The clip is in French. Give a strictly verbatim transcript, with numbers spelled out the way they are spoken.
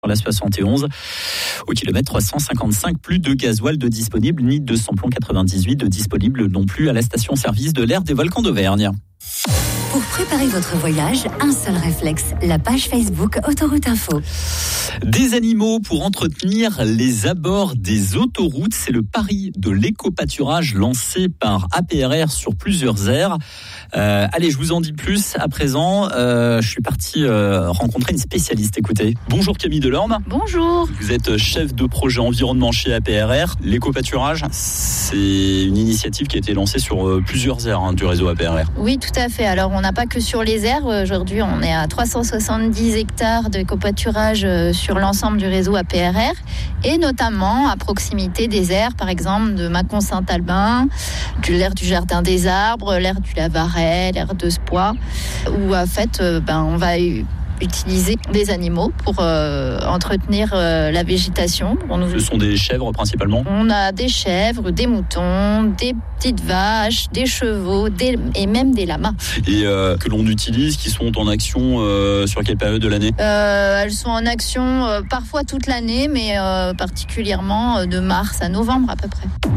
la soixante et onze. Au kilomètre trois cent cinquante-cinq, plus de gasoil de disponible, ni de samplon quatre-vingt-dix-huit de disponible non plus à la station-service de l'aire des volcans d'Auvergne. Pour préparer votre voyage, un seul réflexe, la page Facebook Autoroute Info. Des animaux pour entretenir les abords des autoroutes, c'est le pari de l'éco-pâturage lancé par A P R R sur plusieurs aires. Euh, allez, je vous en dis plus à présent. Euh, je suis parti euh, rencontrer une spécialiste. Écoutez, bonjour Camille Delorme. Bonjour. Vous êtes chef de projet environnement chez A P R R. L'éco-pâturage, c'est une initiative qui a été lancée sur euh, plusieurs aires hein, du réseau A P R R. Oui, tout à fait. Alors, on n'a pas que sur les aires. Aujourd'hui, on est à trois cent soixante-dix hectares d'éco-pâturage sur l'ensemble du réseau A P R R et notamment à proximité des aires, par exemple, de Mâcon-Saint-Albin, de l'aire du Jardin des Arbres, l'aire du Lavaret, l'aire de Spoix, où en fait, ben, on va utiliser des animaux pour euh, entretenir euh, la végétation. Nous... Ce sont des chèvres principalement ? On a des chèvres, des moutons, des petites vaches, des chevaux des... et même des lamas. Et euh, que l'on utilise, qui sont en action euh, sur quelle période de l'année ? euh, Elles sont en action euh, parfois toute l'année, mais euh, particulièrement de mars à novembre à peu près.